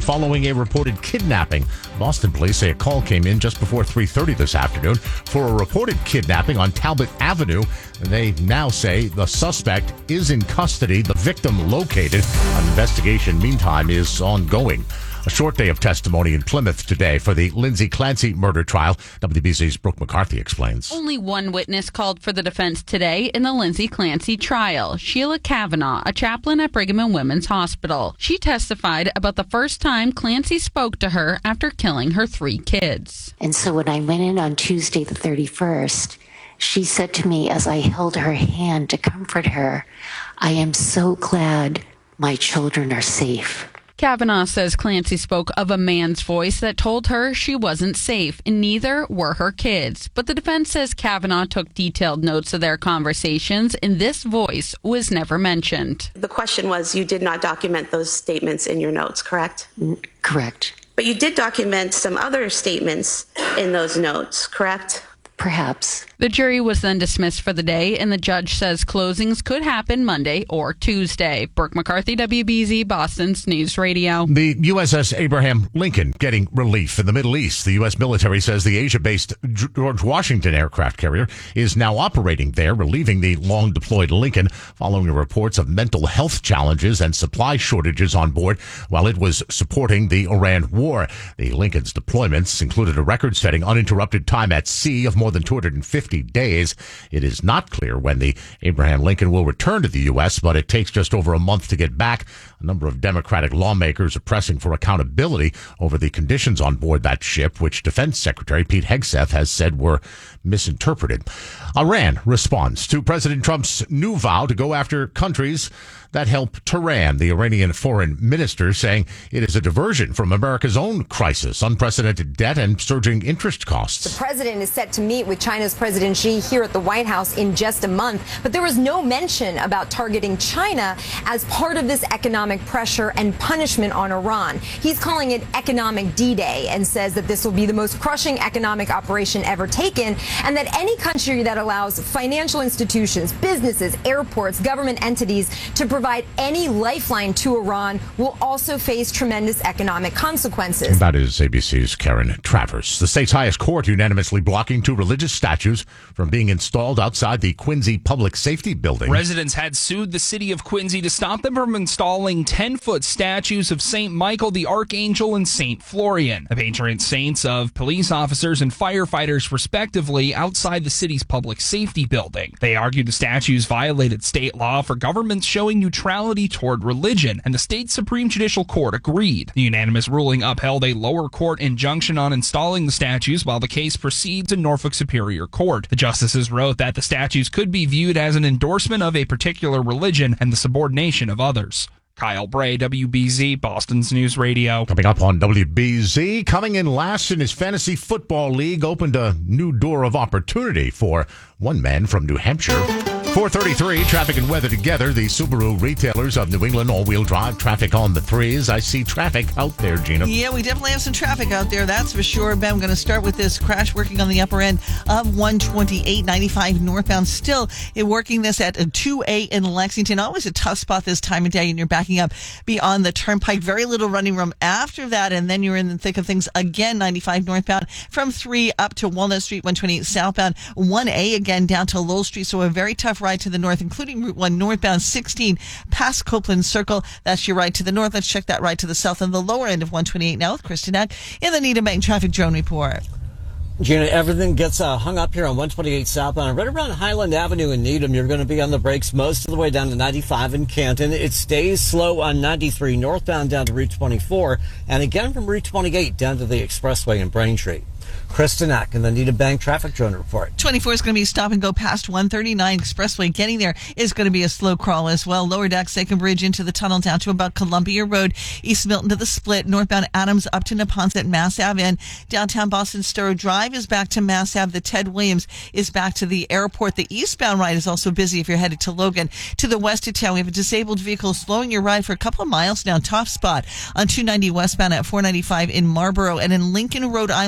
following a reported kidnapping. Boston police say a call came in just before 3:30 this afternoon for a reported kidnapping on Talbot Avenue. They now say the suspect is in custody, the victim located. An investigation, meantime, is ongoing. A short day of testimony in Plymouth today for the Lindsay Clancy murder trial. WBZ's Brooke McCarthy explains. Only one witness called for the defense today in the Lindsay Clancy trial. Sheila Kavanaugh, a chaplain at Brigham and Women's Hospital. She testified about the first time Clancy spoke to her after killing her 3 kids. And so when I went in on Tuesday the 31st, she said to me as I held her hand to comfort her, "I am so glad my children are safe." Kavanaugh says Clancy spoke of a man's voice that told her she wasn't safe, and neither were her kids. But the defense says Kavanaugh took detailed notes of their conversations, and this voice was never mentioned. The question was, you did not document those statements in your notes, correct? Correct. But you did document some other statements in those notes, correct? Perhaps. The jury was then dismissed for the day, and the judge says closings could happen Monday or Tuesday. Brooke McCarthy, WBZ, Boston's News Radio. The USS Abraham Lincoln getting relief in the Middle East. The U.S. military says the Asia-based George Washington aircraft carrier is now operating there, relieving the long-deployed Lincoln following reports of mental health challenges and supply shortages on board while it was supporting the Iran war. The Lincoln's deployments included a record-setting uninterrupted time at sea of more than 250 days. It is not clear when the Abraham Lincoln will return to the U.S., but it takes just over a month to get back. A number of Democratic lawmakers are pressing for accountability over the conditions on board that ship, which Defense Secretary Pete Hegseth has said were misinterpreted. Iran responds to President Trump's new vow to go after countries that help Tehran. The Iranian foreign minister saying it is a diversion from America's own crisis, unprecedented debt and surging interest costs. The president is set to meet with China's President Xi here at the White House in just a month, but there was no mention about targeting China as part of this economic pressure and punishment on Iran. He's calling it economic D-Day and says that this will be the most crushing economic operation ever taken, and that any country that allows financial institutions, businesses, airports, government entities to provide any lifeline to Iran will also face tremendous economic consequences. That is ABC's Karen Travers. The state's highest court unanimously blocking 2 religious statues from being installed outside the Quincy Public Safety Building. Residents had sued the city of Quincy to stop them from installing 10-foot statues of St. Michael the Archangel and St. Florian, the patron saints of police officers and firefighters, respectively, outside the city's public safety building. They argued the statues violated state law for governments showing neutrality toward religion, and the state Supreme Judicial Court agreed. The unanimous ruling upheld a lower court injunction on installing the statues while the case proceeds in Norfolk Superior Court. The justices wrote that the statues could be viewed as an endorsement of a particular religion and the subordination of others. Kyle Bray, WBZ, Boston's News Radio. Coming up on WBZ, coming in last in his fantasy football league opened a new door of opportunity for one man from New Hampshire. 4:33, traffic and weather together. The Subaru retailers of New England, all-wheel drive traffic on the 3s. I see traffic out there, Gina. Yeah, we definitely have some traffic out there, that's for sure. Ben, I'm going to start with this crash working on the upper end of 128, 95 northbound. Still working this at 2A in Lexington. Always a tough spot this time of day, and you're backing up beyond the turnpike. Very little running room after that, and then you're in the thick of things again, 95 northbound from 3 up to Walnut Street, 128 southbound, 1A again down to Lowell Street. So a very tough ride to the north, including Route 1 northbound 16 past Copeland Circle. That's your ride to the north. Let's check that ride to the south on the lower end of 128 now with Kristen Eck in the Needham Bank Traffic Drone Report. Gina, everything gets hung up here on 128 southbound. Right around Highland Avenue in Needham, you're going to be on the brakes most of the way down to 95 in Canton. It stays slow on 93 northbound down to Route 24, and again from Route 28 down to the expressway in Braintree. Kristen Eck in the Needham Bank Traffic Drone Report. 24 is going to be stop and go past 139 Expressway. Getting there is going to be a slow crawl as well. Lower Deck, Second Bridge into the tunnel down to about Columbia Road. East Milton to the Split. Northbound Adams up to Neponset, Mass Ave. And downtown Boston Stowe Drive is back to Mass Ave. The Ted Williams is back to the airport. The eastbound ride is also busy if you're headed to Logan. To the west of town, we have a disabled vehicle slowing your ride for a couple of miles now. Tough spot on 290 westbound at 495 in Marlboro. And in Lincoln, Rhode Island, the road is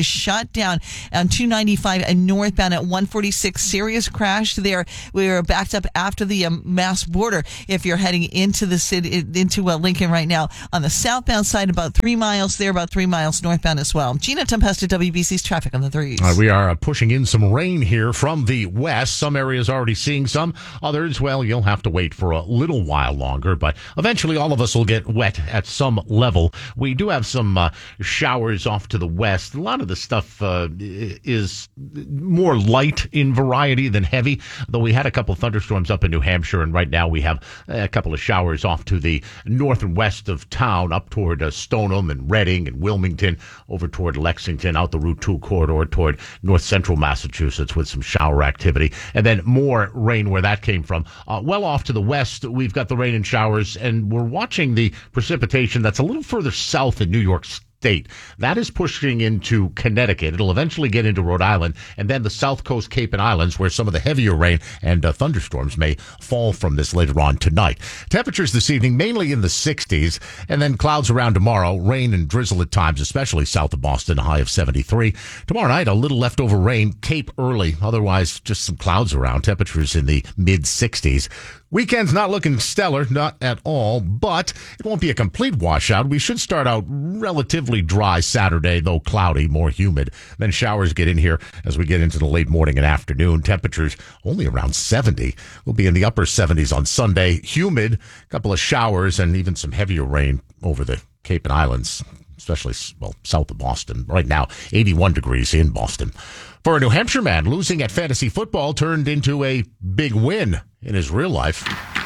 is shut down on 295 and northbound at 146. Serious crash there. We are backed up after the Mass border. If you're heading into the city, into Lincoln right now, on the southbound side, about 3 miles there, about 3 miles northbound as well. Gina Tempesta, WBC's traffic on the 3s. We are pushing in some rain here from the west. Some areas already seeing some. Others, well, you'll have to wait for a little while longer, but eventually all of us will get wet at some level. We do have some showers off to the west. A lot of the stuff is more light in variety than heavy, though we had a couple of thunderstorms up in New Hampshire, and right now we have a couple of showers off to the north and west of town, up toward Stoneham and Reading and Wilmington, over toward Lexington, out the Route 2 corridor toward north central Massachusetts with some shower activity, and then more rain where that came from. Well off to the west, we've got the rain and showers, and we're watching the precipitation that's a little further south in New York State. That is pushing into Connecticut. It'll eventually get into Rhode Island, and then the South Coast Cape and Islands, where some of the heavier rain and thunderstorms may fall from this later on tonight. Temperatures this evening mainly in the 60s, and then clouds around tomorrow. Rain and drizzle at times, especially south of Boston, a high of 73. Tomorrow night, a little leftover rain, Cape early. Otherwise, just some clouds around. Temperatures in the mid-60s. Weekend's not looking stellar, not at all, but it won't be a complete washout. We should start out relatively dry Saturday, though cloudy, more humid. Then showers get in here as we get into the late morning and afternoon. Temperatures only around 70. We'll be in the upper 70s on Sunday. Humid, a couple of showers, and even some heavier rain over the Cape and Islands, especially, well, south of Boston. Right now, 81 degrees in Boston. For a New Hampshire man, losing at fantasy football turned into a big win in his real life.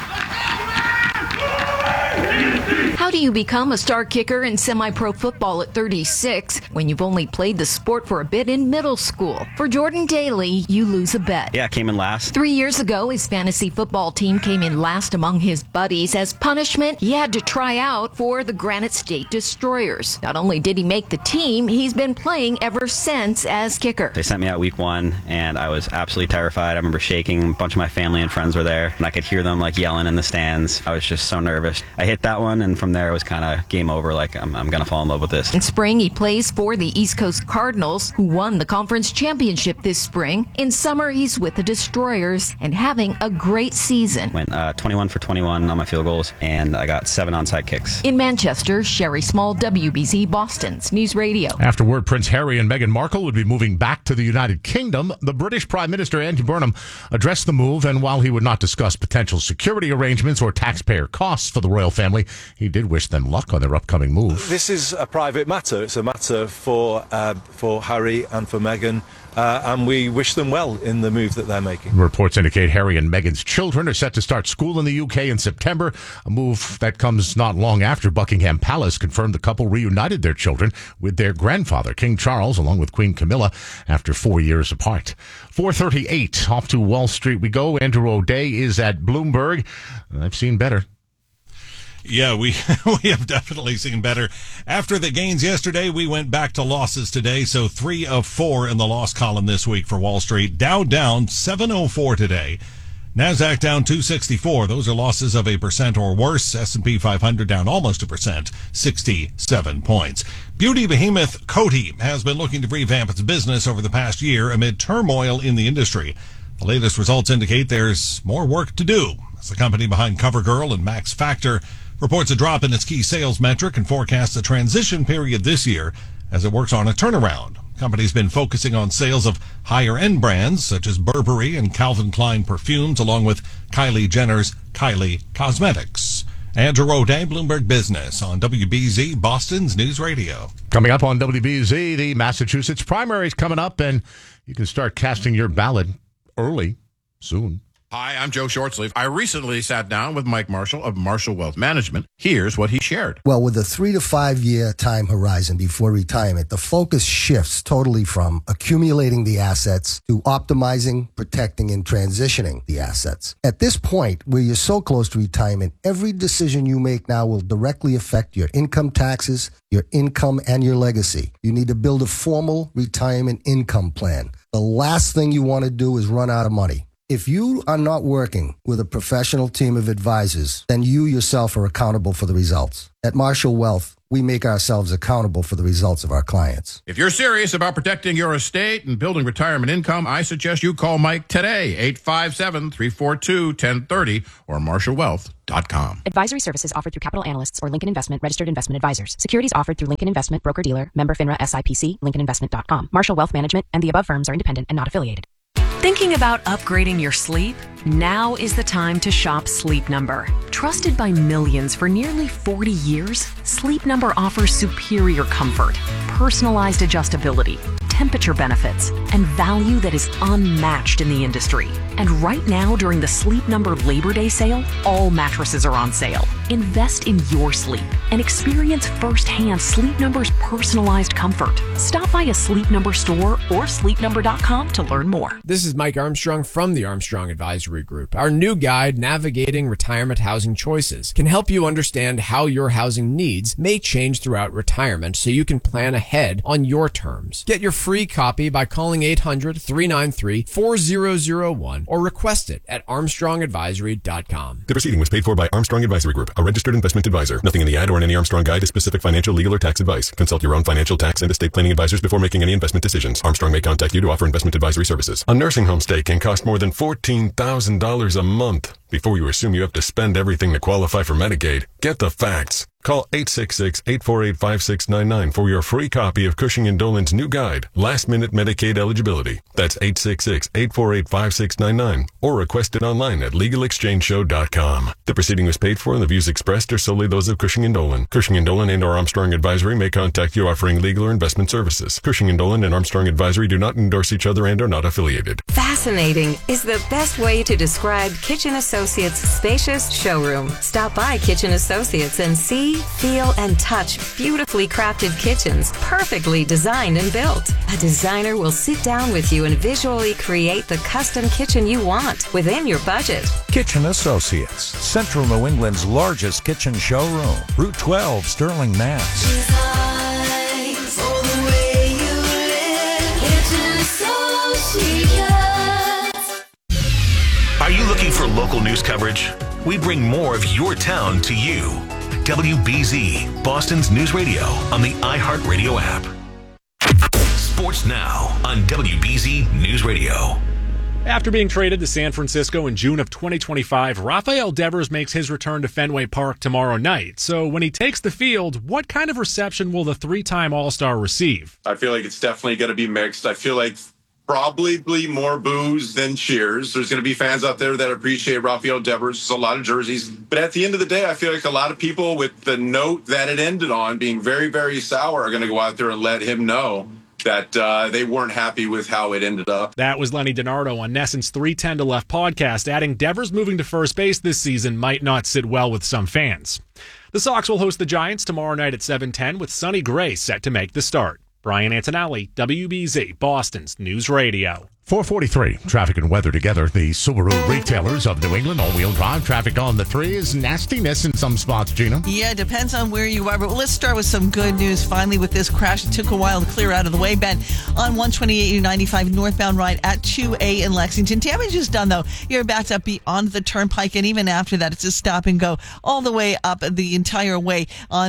How do you become a star kicker in semi-pro football at 36 when you've only played the sport for a bit in middle school? For Jordan Daly, you lose a bet. Yeah, I came in last. 3 years ago, his fantasy football team came in last among his buddies. As punishment, he had to try out for the Granite State Destroyers. Not only did he make the team, he's been playing ever since as kicker. They sent me out week 1, and I was absolutely terrified. I remember shaking. A bunch of my family and friends were there, and I could hear them like yelling in the stands. I was just so nervous. I hit that one, and from there it was kind of game over. Like, I'm going to fall in love with this. In spring, he plays for the East Coast Cardinals, who won the conference championship this spring. In summer, he's with the Destroyers and having a great season. Went 21 for 21 on my field goals, and I got 7 onside kicks. In Manchester, Sherry Small, WBZ Boston's News Radio. After word Prince Harry and Meghan Markle would be moving back to the United Kingdom, the British Prime Minister Andy Burnham addressed the move, and while he would not discuss potential security arrangements or taxpayer costs for the royal family, he did wish them luck on their upcoming move. This is a private matter. It's a matter for Harry and for Meghan, and we wish them well in the move that they're making. Reports indicate Harry and Meghan's children are set to start school in the UK in September, a move that comes not long after Buckingham Palace confirmed the couple reunited their children with their grandfather, King Charles, along with Queen Camilla, after 4 years apart. 4:38, off to Wall Street we go. Andrew O'Day is at Bloomberg. I've seen better. Yeah, we have definitely seen better. After the gains yesterday, we went back to losses today, so 3 of 4 in the loss column this week for Wall Street. Dow down 704 today. NASDAQ down 264. Those are losses of 1% or worse. S&P 500 down almost 1%, 67 points. Beauty behemoth Coty has been looking to revamp its business over the past year amid turmoil in the industry. The latest results indicate there's more work to do. As the company behind CoverGirl and Max Factor reports a drop in its key sales metric and forecasts a transition period this year as it works on a turnaround. The company's been focusing on sales of higher-end brands such as Burberry and Calvin Klein perfumes, along with Kylie Jenner's Kylie Cosmetics. Andrew O'Day, Bloomberg Business on WBZ, Boston's News Radio. Coming up on WBZ, the Massachusetts primaries coming up, and you can start casting your ballot early, soon. Hi, I'm Joe Shortsleeve. I recently sat down with Mike Marshall of Marshall Wealth Management. Here's what he shared. Well, with a 3 to 5 year time horizon before retirement, the focus shifts totally from accumulating the assets to optimizing, protecting, and transitioning the assets. At this point, where you're so close to retirement, every decision you make now will directly affect your income taxes, your income, and your legacy. You need to build a formal retirement income plan. The last thing you want to do is run out of money. If you are not working with a professional team of advisors, then you yourself are accountable for the results. At Marshall Wealth, we make ourselves accountable for the results of our clients. If you're serious about protecting your estate and building retirement income, I suggest you call Mike today, 857-342-1030 or MarshallWealth.com. Advisory services offered through Capital Analysts or Lincoln Investment Registered Investment Advisors. Securities offered through Lincoln Investment Broker-Dealer, member FINRA SIPC, LincolnInvestment.com. Marshall Wealth Management and the above firms are independent and not affiliated. Thinking about upgrading your sleep? Now is the time to shop Sleep Number. Trusted by millions for nearly 40 years, Sleep Number offers superior comfort, personalized adjustability, temperature benefits, and value that is unmatched in the industry. And right now, during the Sleep Number Labor Day sale, all mattresses are on sale. Invest in your sleep and experience firsthand Sleep Number's personalized comfort. Stop by a Sleep Number store or sleepnumber.com to learn more. This is Mike Armstrong from the Armstrong Advisory Group. Our new guide, Navigating Retirement Housing Choices, can help you understand how your housing needs may change throughout retirement so you can plan ahead on your terms. Get your free copy by calling 800-393-4001 or request it at armstrongadvisory.com. The proceeding was paid for by Armstrong Advisory Group, a registered investment advisor. Nothing in the ad or in any Armstrong guide is specific financial, legal, or tax advice. Consult your own financial, tax, and estate planning advisors before making any investment decisions. Armstrong may contact you to offer investment advisory services. A nursing home stay can cost more than $14,000 a month. Before you assume you have to spend everything to qualify for Medicaid, get the facts. Call 866-848-5699 for your free copy of Cushing & Dolan's new guide, Last Minute Medicaid Eligibility. That's 866-848-5699 or request it online at LegalExchangeShow.com. The proceeding was paid for and the views expressed are solely those of Cushing & Dolan. Cushing & Dolan and or Armstrong Advisory may contact you offering legal or investment services. Cushing & Dolan and Armstrong Advisory do not endorse each other and are not affiliated. Fascinating is the best way to describe Kitchen Associates' spacious showroom. Stop by Kitchen Associates and see, feel, and touch beautifully crafted kitchens, perfectly designed and built. A designer will sit down with you and visually create the custom kitchen you want within your budget. Kitchen Associates, Central New England's largest kitchen showroom. Route 12, Sterling, Mass. Are you looking for local news coverage? We bring more of your town to you. WBZ, Boston's news radio on the iHeartRadio app. Sports Now on WBZ News Radio. After being traded to San Francisco in June of 2025, Rafael Devers makes his return to Fenway Park tomorrow night. So when he takes the field, what kind of reception will the three-time All-Star receive? I feel like it's definitely going to be mixed. I feel like probably more boos than cheers. There's going to be fans out there that appreciate Rafael Devers. There's a lot of jerseys. But at the end of the day, I feel like a lot of people with the note that it ended on being very, very sour are going to go out there and let him know that they weren't happy with how it ended up. That was Lenny DiNardo on NESN's 310 to Left podcast, adding Devers moving to first base this season might not sit well with some fans. The Sox will host the Giants tomorrow night at 7:10 with Sonny Gray set to make the start. Brian Antonelli, WBZ, Boston's News Radio. 443, traffic and weather together. The Subaru retailers of New England, all-wheel drive traffic on the 3 is nastiness in some spots, Gina. Yeah, it depends on where you are. But let's start with some good news. Finally, with this crash, it took a while to clear out of the way. Ben, on 128-95 northbound right at 2A in Lexington. Damage is done, though. You're backed up beyond the turnpike, and even after that, it's a stop and go all the way up the entire way on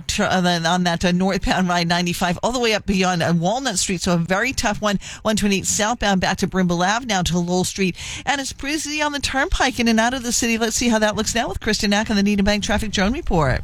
that northbound right 95, all the way up beyond Walnut Street. So a very tough one. 128 southbound back to Brimble Ave, now to Lowell Street. And it's busy on the turnpike in and out of the city. Let's see how that looks now with Kristen Nack on the Needham Bank Traffic Drone Report.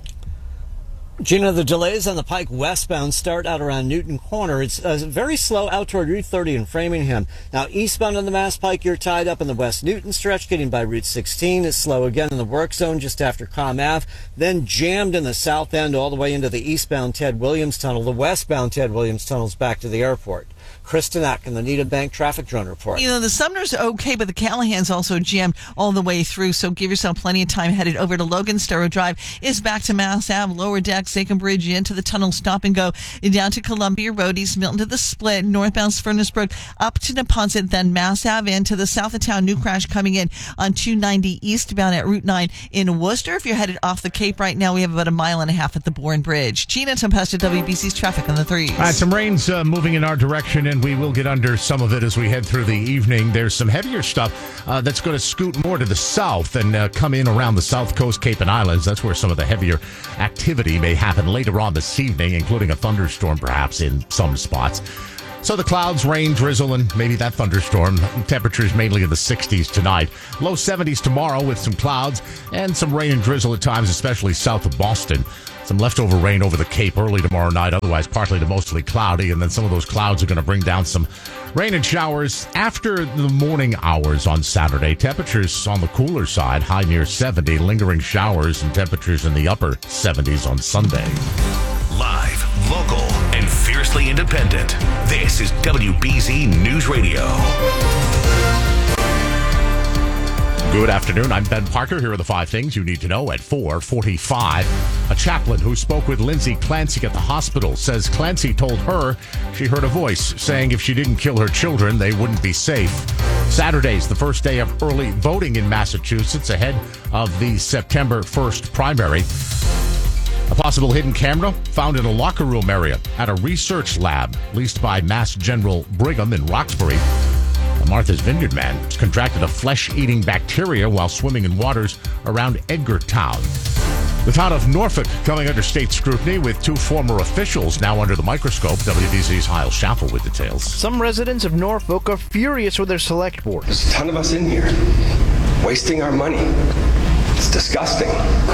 Gina, the delays on the Pike westbound start out around Newton Corner. It's very slow out toward Route 30 in Framingham. Now, eastbound on the Mass Pike, you're tied up in the West Newton stretch, getting by Route 16. It's slow again in the work zone just after Com Ave. Then jammed in the south end all the way into the eastbound Ted Williams Tunnel. The westbound Ted Williams Tunnel's back to the airport. Kristen Ack in the Needham Bank Traffic Drone Report. You know, the Sumner's okay, but the Callahan's also jammed all the way through, so give yourself plenty of time. Headed over to Logan. Sparrow Drive is back to Mass Ave, Lower Deck, Sachem Bridge, into the tunnel, stop and go, down to Columbia Road, East Milton to the Split, northbound Furnace Brook, up to Neponset, then Mass Ave into the south of town. New crash coming in on 290 eastbound at Route 9 in Worcester. If you're headed off the Cape right now, we have about a mile and a half at the Bourne Bridge. Gina Tempesta, WBC's traffic on the 3s. All right, some rain's moving in our direction, and we will get under some of it as we head through the evening. There's some heavier stuff that's going to scoot more to the south and come in around the South Coast, Cape and Islands. That's where some of the heavier activity may happen later on this evening, including a thunderstorm perhaps in some spots. So the clouds, rain, drizzle, and maybe that thunderstorm. Temperatures mainly in the 60s tonight. Low 70s tomorrow with some clouds and some rain and drizzle at times, especially south of Boston. Some leftover rain over the Cape early tomorrow night, otherwise partly to mostly cloudy. And then some of those clouds are going to bring down some rain and showers after the morning hours on Saturday. Temperatures on the cooler side, high near 70, lingering showers and temperatures in the upper 70s on Sunday. Live, local, and fiercely independent. This is WBZ News Radio. Good afternoon. I'm Ben Parker. Here are the 5 things you need to know at 4:45. A chaplain who spoke with Lindsay Clancy at the hospital says Clancy told her she heard a voice saying if she didn't kill her children, they wouldn't be safe. Saturday's the first day of early voting in Massachusetts ahead of the September 1st primary. A possible hidden camera found in a locker room area at a research lab leased by Mass General Brigham in Roxbury. A Martha's Vineyard man contracted a flesh-eating bacteria while swimming in waters around Edgartown. The town of Norfolk coming under state scrutiny with 2 former officials now under the microscope. WBZ's Kyle Schaffel with details. Some residents of Norfolk are furious with their select board. There's a ton of us in here wasting our money. It's disgusting.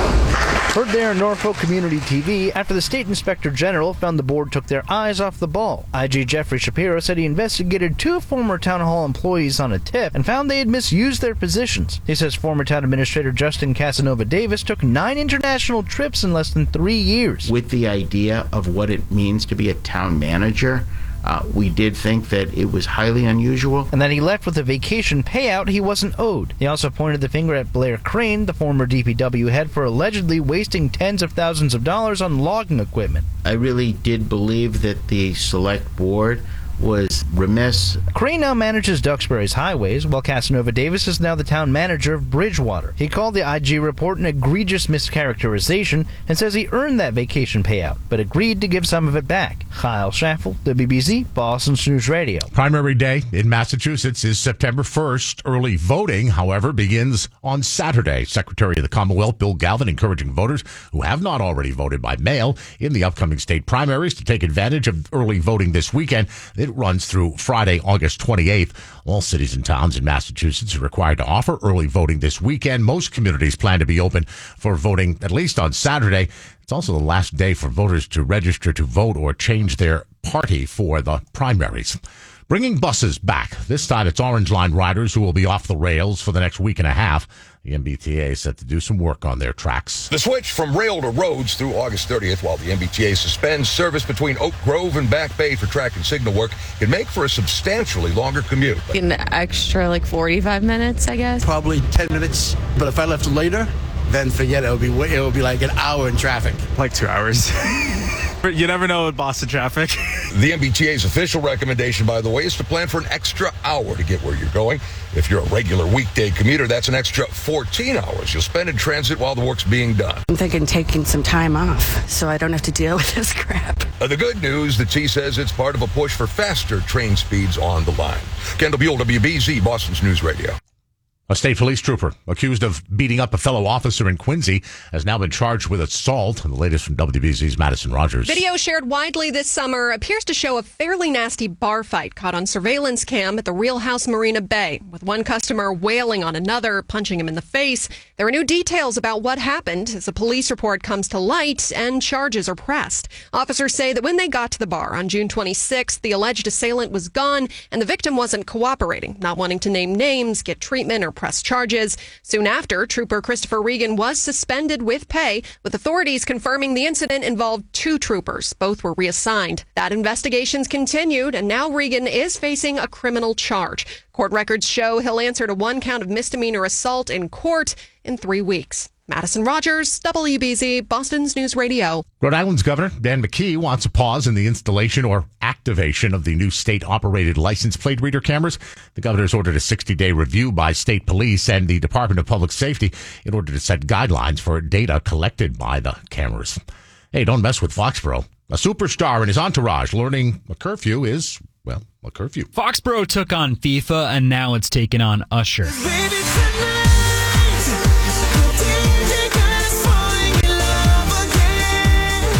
Heard there on Norfolk Community TV after the state inspector general found the board took their eyes off the ball. IG Jeffrey Shapiro said he investigated 2 former town hall employees on a tip and found they had misused their positions. He says former town administrator Justin Casanova Davis took 9 international trips in less than 3 years. With the idea of what it means to be a town manager, we did think that it was highly unusual. And that he left with a vacation payout he wasn't owed. He also pointed the finger at Blair Crane, the former DPW head, for allegedly wasting tens of thousands of dollars on logging equipment. I really did believe that the select board was remiss. Crane now manages Duxbury's highways, while Casanova Davis is now the town manager of Bridgewater. He called the IG report an egregious mischaracterization and says he earned that vacation payout, but agreed to give some of it back. Kyle Schaffel, WBZ, Boston News Radio. Primary day in Massachusetts is September 1st. Early voting, however, begins on Saturday. Secretary of the Commonwealth Bill Galvin encouraging voters who have not already voted by mail in the upcoming state primaries to take advantage of early voting this weekend. It runs through Friday, August 28th. All cities and towns in Massachusetts are required to offer early voting this weekend. Most communities plan to be open for voting at least on Saturday. It's also the last day for voters to register to vote or change their party for the primaries. Bringing buses back. This time it's Orange Line riders who will be off the rails for the next week and a half. The MBTA is set to do some work on their tracks. The switch from rail to roads through August 30th, while the MBTA suspends service between Oak Grove and Back Bay for track and signal work, can make for a substantially longer commute. An extra 45 minutes, I guess. Probably 10 minutes, but if I left later, then forget it. It would be like an hour in traffic. Like 2 hours. But you never know with Boston traffic. The MBTA's official recommendation, by the way, is to plan for an extra hour to get where you're going. If you're a regular weekday commuter, that's an extra 14 hours you'll spend in transit while the work's being done. I'm thinking taking some time off so I don't have to deal with this crap. The good news, the T says it's part of a push for faster train speeds on the line. Kendall Buell, WBZ, Boston's News Radio. A state police trooper accused of beating up a fellow officer in Quincy has now been charged with assault. And the latest from WBZ's Madison Rogers. Video shared widely this summer appears to show a fairly nasty bar fight caught on surveillance cam at the Real House Marina Bay, with one customer wailing on another, punching him in the face. There are new details about what happened as a police report comes to light and charges are pressed. Officers say that when they got to the bar on June 26th, the alleged assailant was gone and the victim wasn't cooperating, not wanting to name names, get treatment, or press charges. Soon after, Trooper Christopher Regan was suspended with pay, with authorities confirming the incident involved 2 troopers. Both were reassigned. That investigation's continued, and now Regan is facing a criminal charge. Court records show he'll answer to 1 count of misdemeanor assault in court in 3 weeks. Madison Rogers, WBZ, Boston's News Radio. Rhode Island's Governor Dan McKee wants a pause in the installation or activation of the new state-operated license plate reader cameras. The governor's ordered a 60-day review by state police and the Department of Public Safety in order to set guidelines for data collected by the cameras. Hey, don't mess with Foxborough. A superstar and his entourage learning a curfew is, well, a curfew. Foxborough took on FIFA, and now it's taken on Usher.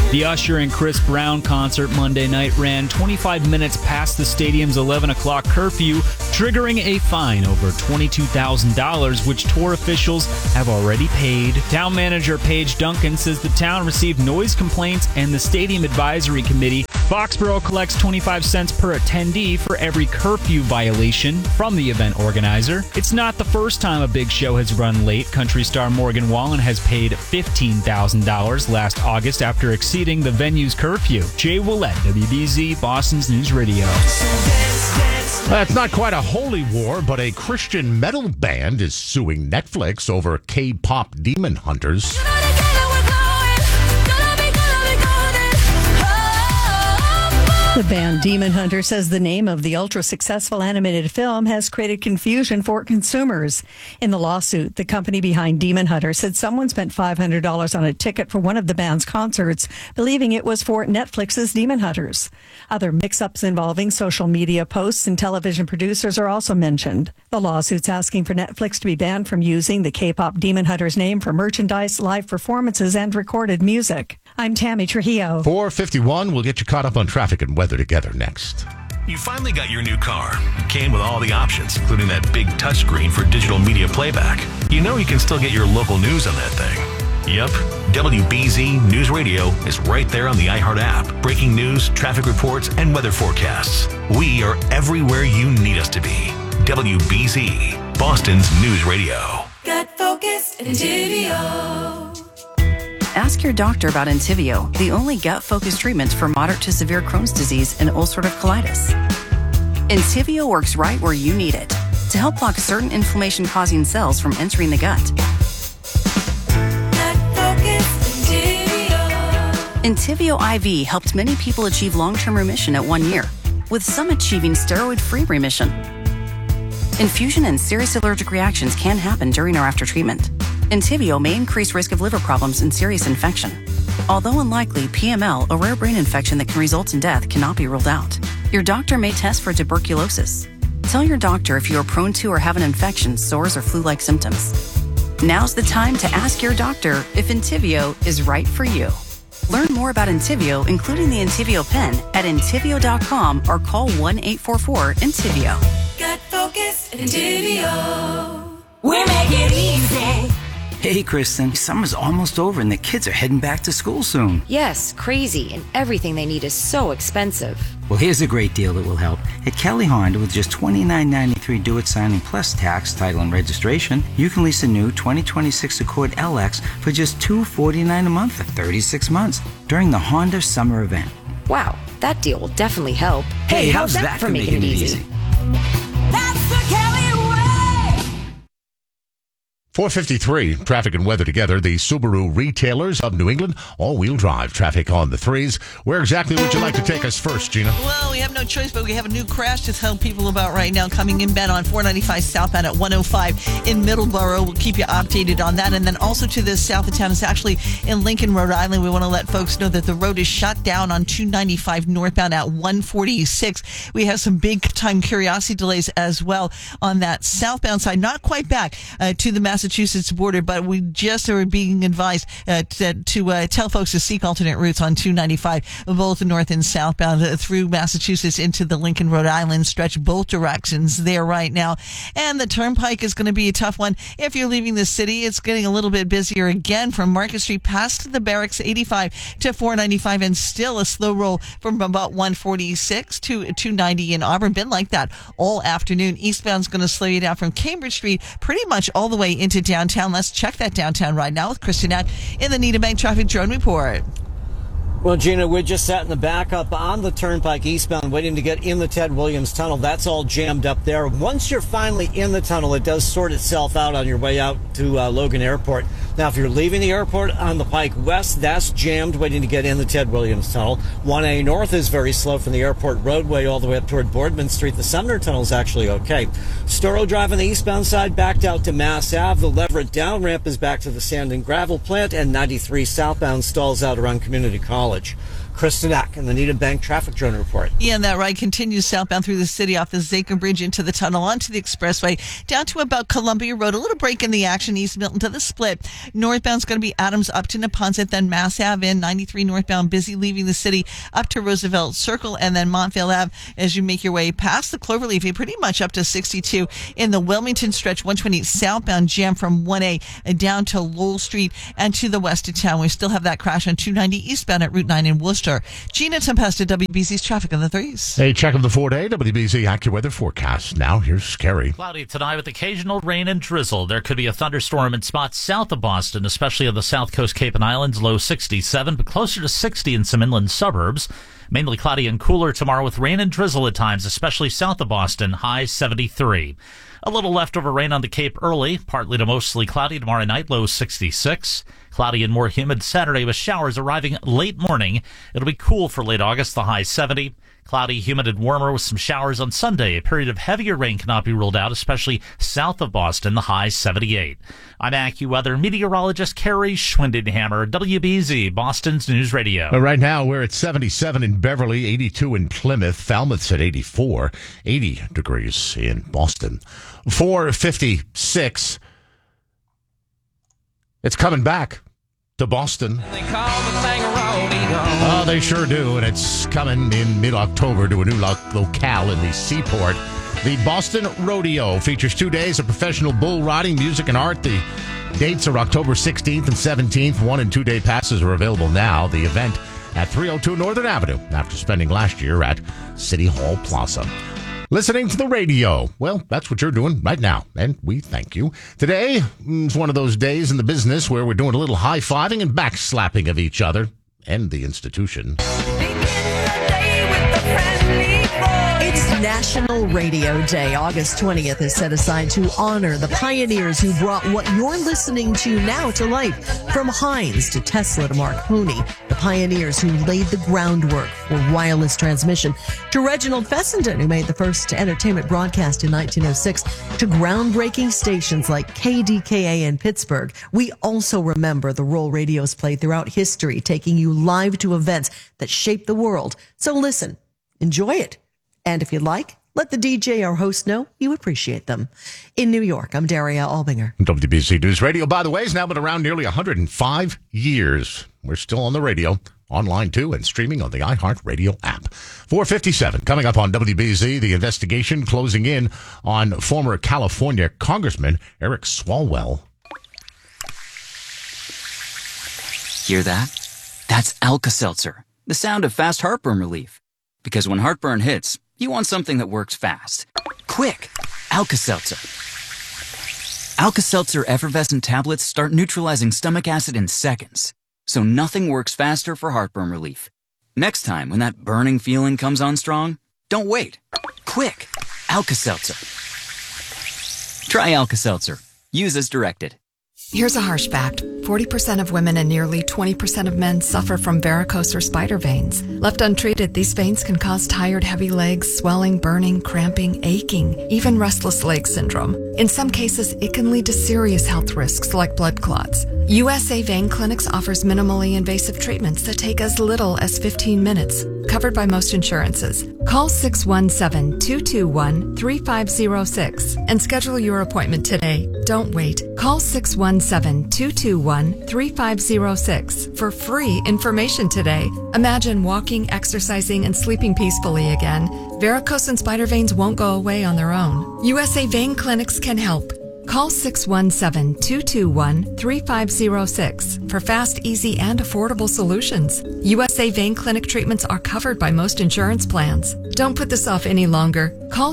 The Usher and Chris Brown concert Monday night ran 25 minutes past the stadium's 11 o'clock curfew, triggering a fine over $22,000, which tour officials have already paid. Town manager Paige Duncan says the town received noise complaints and the Stadium Advisory Committee. Foxborough collects 25 cents per attendee for every curfew violation from the event organizer. It's not the first time a big show has run late. Country star Morgan Wallen has paid $15,000 last August after exceeding the venue's curfew. Jay Willett, WBZ, Boston's News Radio. It's not quite a holy war, but a Christian metal band is suing Netflix over K-pop Demon Hunters. The band Demon Hunter says the name of the ultra-successful animated film has created confusion for consumers. In the lawsuit, the company behind Demon Hunter said someone spent $500 on a ticket for one of the band's concerts, believing it was for Netflix's Demon Hunters. Other mix-ups involving social media posts and television producers are also mentioned. The lawsuit's asking for Netflix to be banned from using the K-pop Demon Hunters name for merchandise, live performances, and recorded music. I'm Tammy Trujillo. 4:51, we'll get you caught up on traffic and weather together next. You finally got your new car. It came with all the options, including that big touchscreen for digital media playback. You know you can still get your local news on that thing. Yep, WBZ News Radio is right there on the iHeart app. Breaking news, traffic reports, and weather forecasts. We are everywhere you need us to be. WBZ, Boston's News Radio. Gut Focus Entivio. Ask your doctor about Entivio, the only gut-focused treatment for moderate to severe Crohn's disease and ulcerative colitis. Entivio works right where you need it to help block certain inflammation-causing cells from entering the gut. Entivio IV helped many people achieve long-term remission at 1 year, with some achieving steroid-free remission. Infusion and serious allergic reactions can happen during or after treatment. Entivio may increase risk of liver problems and serious infection. Although unlikely, PML, a rare brain infection that can result in death, cannot be ruled out. Your doctor may test for tuberculosis. Tell your doctor if you are prone to or have an infection, sores, or flu-like symptoms. Now's the time to ask your doctor if Entivio is right for you. Learn more about Entivio, including the Entivio pen, at Entivio.com or call 1-844-ENTIVIO. Gut Focus Entivio. We make it easy. Hey, Kristen, summer's almost over and the kids are heading back to school soon. Yes, crazy, and everything they need is so expensive. Well, here's a great deal that will help. At Kelly Honda, with just $29.93 do-it signing plus tax, title, and registration, you can lease a new 2026 Accord LX for just $249 a month for 36 months during the Honda Summer Event. Wow, that deal will definitely help. Hey, how's that for making it easy? That's the Kelly way! 4:53, traffic and weather together. The Subaru retailers of New England, all-wheel drive traffic on the threes. Where exactly would you like to take us first, Gina? Well, we have no choice, but we have a new crash to tell people about right now coming inbound on 495 southbound at 105 in Middleborough. We'll keep you updated on that. And then also to the south of town, it's actually in Lincoln, Rhode Island. We want to let folks know that the road is shut down on 295 northbound at 146. We have some big-time curiosity delays as well on that southbound side. Not quite back to the Massachusetts border, but we just are being advised to tell folks to seek alternate routes on 295, both north and southbound through Massachusetts into the Lincoln, Rhode Island stretch, both directions there right now. And the turnpike is going to be a tough one. If you're leaving the city, it's getting a little bit busier again from Market Street past the Barracks, 85 to 495, and still a slow roll from about 146 to 290 in Auburn. Been like that all afternoon. Eastbound's going to slow you down from Cambridge Street pretty much all the way into downtown. Let's check that downtown right now with Kristen Ack in the Needham Bank Traffic Drone Report. Well, Gina, we're just sat in the backup on the turnpike eastbound waiting to get in the Ted Williams Tunnel. That's all jammed up there. Once you're finally in the tunnel, it does sort itself out on your way out to Logan Airport. Now, if you're leaving the airport on the Pike West, that's jammed waiting to get in the Ted Williams Tunnel. 1A North is very slow from the airport roadway all the way up toward Boardman Street. The Sumner Tunnel is actually okay. Storrow Drive on the eastbound side backed out to Mass Ave. The Leverett down ramp is back to the sand and gravel plant, and 93 southbound stalls out around Community College. Kristen Eck in the Needham Bank Traffic Drone Report. Yeah, and that ride continues southbound through the city off the Zaker Bridge into the tunnel onto the expressway down to about Columbia Road. A little break in the action, East Milton to the split. Northbound's going to be Adams up to Neponset, then Mass Ave in 93 northbound, busy leaving the city up to Roosevelt Circle, and then Montvale Ave as you make your way past the Cloverleaf. You're pretty much up to 62 in the Wilmington stretch, 120 southbound jam from 1A down to Lowell Street and to the west of town. We still have that crash on 290 eastbound at Route 9 in Worcester. Gina Tempesta, WBZ's traffic on the 3s. A check of the 4-day WBZ AccuWeather forecast. Now here's Scary. Cloudy tonight with occasional rain and drizzle. There could be a thunderstorm in spots south of Boston, especially on the south coast, Cape and Islands, low 67, but closer to 60 in some inland suburbs. Mainly cloudy and cooler tomorrow with rain and drizzle at times, especially south of Boston, high 73. A little leftover rain on the Cape early, partly to mostly cloudy tomorrow night, low 66. Cloudy and more humid Saturday with showers arriving late morning. It'll be cool for late August, the high 70. Cloudy, humid, and warmer with some showers on Sunday. A period of heavier rain cannot be ruled out, especially south of Boston, the high 78. I'm AccuWeather meteorologist Carrie Schwindenhammer, WBZ, Boston's News Radio. Right now, we're at 77 in Beverly, 82 in Plymouth, Falmouth's at 84, 80 degrees in Boston. 456. It's coming back to Boston. They call the thing a rodeo. Oh, they sure do, and it's coming in mid-October to a new locale in the Seaport. The Boston Rodeo features 2 days of professional bull riding, music, and art. The dates are October 16th and 17th. 1- and 2-day passes are available now. The event at 302 Northern Avenue after spending last year at City Hall Plaza. Listening to the radio. Well, that's what you're doing right now, and we thank you. Today is one of those days in the business where we're doing a little high-fiving and backslapping of each other and the institution. It's National Radio Day. August 20th is set aside to honor the pioneers who brought what you're listening to now to life. From Heinz to Tesla to Marconi, the pioneers who laid the groundwork for wireless transmission, to Reginald Fessenden, who made the first entertainment broadcast in 1906, to groundbreaking stations like KDKA in Pittsburgh. We also remember the role radios played throughout history, taking you live to events that shaped the world. So listen, enjoy it. And if you'd like, let the DJ or host know you appreciate them. In New York, I'm Daria Albinger. WBC News Radio, by the way, has now been around nearly 105 years. We're still on the radio, online too, and streaming on the iHeartRadio app. 457, coming up on WBZ, the investigation closing in on former California Congressman Eric Swalwell. Hear that? That's Alka-Seltzer, the sound of fast heartburn relief. Because when heartburn hits, you want something that works fast. Quick! Alka-Seltzer. Alka-Seltzer effervescent tablets start neutralizing stomach acid in seconds. So nothing works faster for heartburn relief. Next time, when that burning feeling comes on strong, don't wait. Quick! Alka-Seltzer. Try Alka-Seltzer. Use as directed. Here's a harsh fact. 40% of women and nearly 20% of men suffer from varicose or spider veins. Left untreated, these veins can cause tired, heavy legs, swelling, burning, cramping, aching, even restless leg syndrome. In some cases, it can lead to serious health risks like blood clots. USA Vein Clinics offers minimally invasive treatments that take as little as 15 minutes, covered by most insurances. Call 617-221-3506 and schedule your appointment today. Don't wait. Call 617-221-3506 for free information today. Imagine walking, exercising, and sleeping peacefully again. Varicose and spider veins won't go away on their own. USA Vein Clinics can help. Call 617-221-3506 for fast, easy, and affordable solutions. USA Vein Clinic treatments are covered by most insurance plans. Don't put this off any longer. Call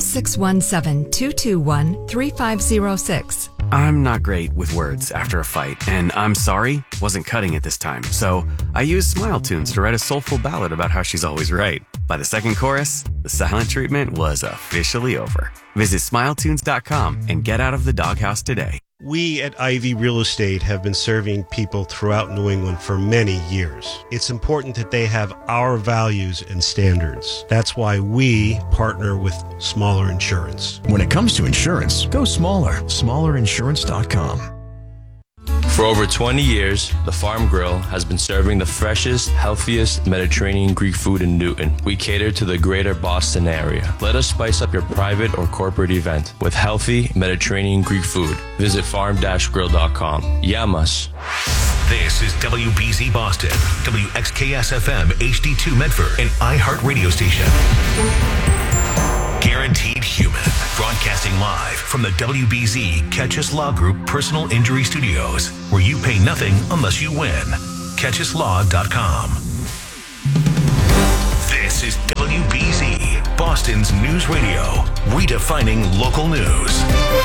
617-221-3506. I'm not great with words after a fight, and I'm sorry wasn't cutting it this time. So I used Smile Tunes to write a soulful ballad about how she's always right. By the second chorus, the silent treatment was officially over. Visit SmileTunes.com and get out of the doghouse today. We at Ivy Real Estate have been serving people throughout New England for many years. It's important that they have our values and standards. That's why we partner with Smaller Insurance. When it comes to insurance, go smaller. SmallerInsurance.com. For For over 20 years, the Farm Grill has been serving the freshest, healthiest Mediterranean Greek food in Newton. We cater to the greater Boston area. Let us spice up your private or corporate event with healthy Mediterranean Greek food. Visit farm-grill.com. Yamas. This is WBZ Boston, WXKS-FM HD2 Medford, an iHeart radio station. Guaranteed Human, broadcasting live from the WBZ Catchus Law Group Personal Injury Studios, where you pay nothing unless you win. CatchusLaw.com. This is WBZ, Boston's news radio, redefining local news.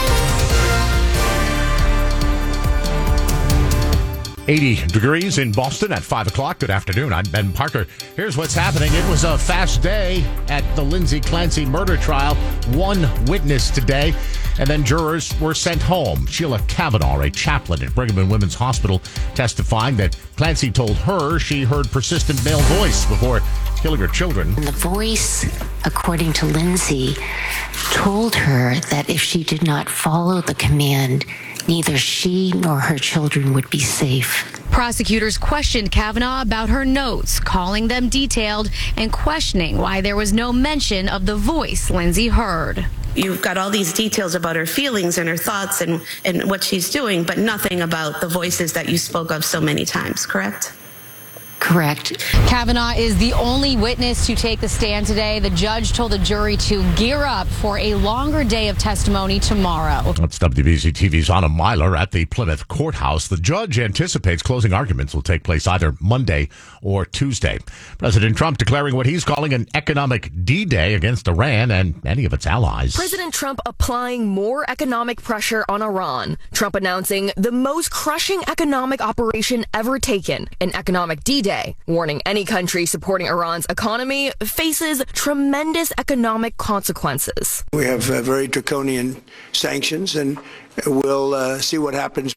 80 degrees in Boston at 5 o'clock. Good afternoon. I'm Ben Parker. Here's what's happening. It was a fast day at the Lindsay Clancy murder trial. One witness today, and then jurors were sent home. Sheila Kavanaugh, a chaplain at Brigham and Women's Hospital, testifying that Clancy told her she heard persistent male voice before killing her children. The voice, according to Lindsay, told her that if she did not follow the command, neither she nor her children would be safe. Prosecutors questioned Kavanaugh about her notes, calling them detailed and questioning why there was no mention of the voice Lindsay heard. You've got all these details about her feelings and her thoughts and what she's doing, but nothing about the voices that you spoke of so many times, correct? Correct. Kavanaugh is the only witness to take the stand today. The judge told the jury to gear up for a longer day of testimony tomorrow. That's WBZ TV's Anna Myler at the Plymouth Courthouse. The judge anticipates closing arguments will take place either Monday or Tuesday. President Trump declaring what he's calling an economic D-Day against Iran and any of its allies. President Trump applying more economic pressure on Iran. Trump announcing the most crushing economic operation ever taken, an economic D-Day. Warning any country supporting Iran's economy faces tremendous economic consequences. We have very draconian sanctions, and we'll see what happens.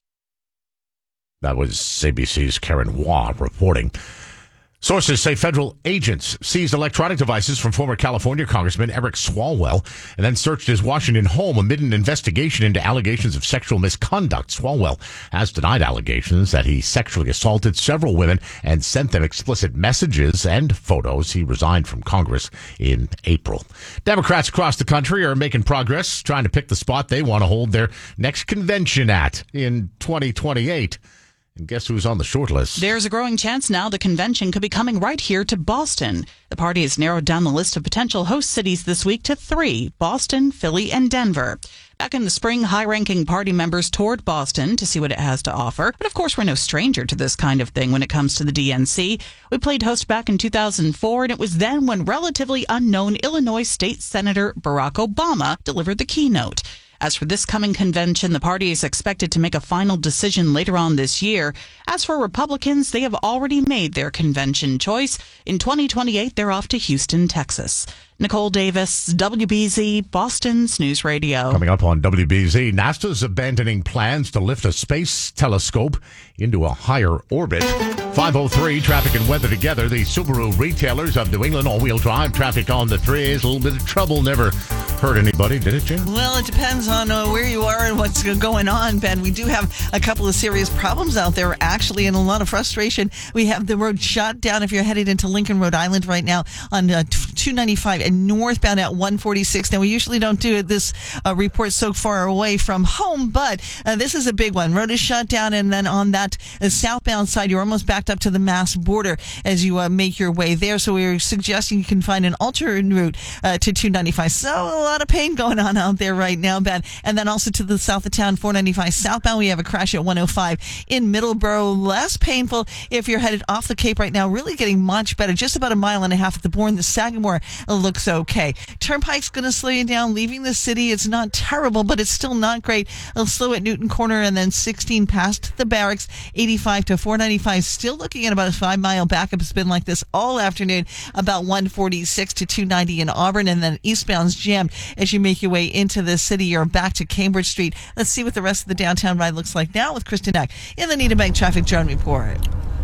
That was ABC's Karen Waugh reporting. Sources say federal agents seized electronic devices from former California Congressman Eric Swalwell and then searched his Washington home amid an investigation into allegations of sexual misconduct. Swalwell has denied allegations that he sexually assaulted several women and sent them explicit messages and photos. He resigned from Congress in April. Democrats across the country are making progress, trying to pick the spot they want to hold their next convention at in 2028. And guess who's on the short list? There's a growing chance now the convention could be coming right here to Boston. The party has narrowed down the list of potential host cities this week to 3, Boston, Philly, and Denver. Back in the spring, high-ranking party members toured Boston to see what it has to offer. But of course, we're no stranger to this kind of thing when it comes to the DNC. We played host back in 2004, and it was then when relatively unknown Illinois State Senator Barack Obama delivered the keynote. As for this coming convention, the party is expected to make a final decision later on this year. As for Republicans, they have already made their convention choice. In 2028, they're off to Houston, Texas. Nicole Davis, WBZ, Boston's News Radio. Coming up on WBZ, NASA's abandoning plans to lift a space telescope into a higher orbit. 5:03, traffic and weather together. The Subaru retailers of New England, all-wheel drive traffic on the 3s. A little bit of trouble. Never hurt anybody, did it, Jim? Well, it depends on where you are and what's going on, Ben. We do have a couple of serious problems out there, actually, and a lot of frustration. We have the road shut down if you're headed into Lincoln, Rhode Island right now on 295 and northbound at 146. Now, we usually don't do this report so far away from home, but this is a big one. Road is shut down, and then on that southbound side, you're almost backed up to the Mass border as you make your way there. So we're suggesting you can find an alternate route to 295. So a lot of pain going on out there right now, Ben. And then also to the south of town, 495 southbound, we have a crash at 105 in Middleborough. Less painful if you're headed off the Cape right now. Really getting much better. Just about a mile and a half at the Bourne. The Sagamore looks okay. Turnpike's going to slow you down. Leaving the city, it's not terrible, but it's still not great. It'll slow at Newton Corner and then 16 past the barracks. 85 to 495. Still looking at about a 5-mile backup. It's been like this all afternoon. About 146 to 290 in Auburn, and then eastbound's jammed as you make your way into the city. You're back to Cambridge Street. Let's see what the rest of the downtown ride looks like now with Kristen Eck in the Needham Bank Traffic Drone Report.